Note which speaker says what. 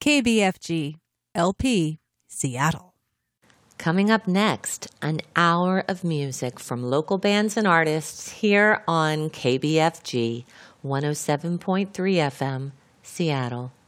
Speaker 1: KBFG, LP, Seattle.
Speaker 2: Coming up next, an hour of music from local bands and artists here on KBFG 107.3 FM, Seattle.